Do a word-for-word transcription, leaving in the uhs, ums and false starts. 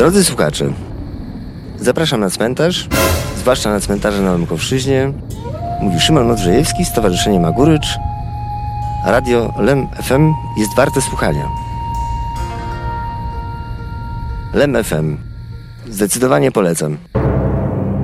Drodzy słuchacze, zapraszam na cmentarz, zwłaszcza na cmentarze na Lękowszczyźnie. Mówi Szymon Modrzejewski, Stowarzyszenie Magurycz. Radio Lem F M jest warte słuchania. Lem F M. Zdecydowanie polecam.